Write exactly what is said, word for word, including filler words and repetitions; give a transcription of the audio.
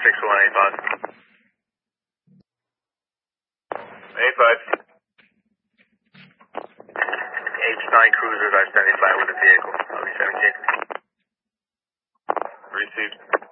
six one eight five. eight five. H nine cruisers are standing by with the vehicle. I'll be seventeen. Received.